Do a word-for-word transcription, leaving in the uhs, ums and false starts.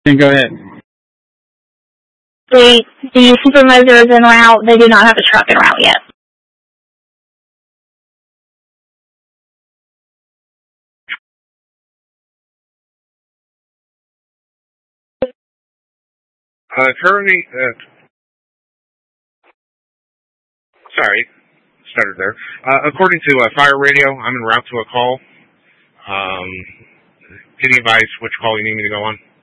Then go ahead. The, the supervisor is en route. They do not have a truck en route yet. Uh, currently, uh, sorry, stuttered there. Uh, according to uh, Fire Radio, I'm en route to a call. Um, can you advise which call you need me to go on?